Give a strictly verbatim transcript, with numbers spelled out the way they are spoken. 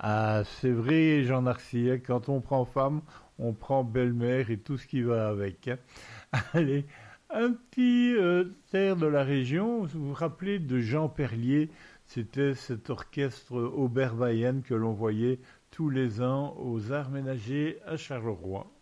Ah, c'est vrai, Jean Narcy, hein, quand on prend femme, on prend belle-mère et tout ce qui va avec, hein. Allez, un petit euh, air de la région. Vous vous rappelez de Jean Perlier? C'était cet orchestre Oberweyen que l'on voyait tous les ans aux Arts Ménagers à Charleroi.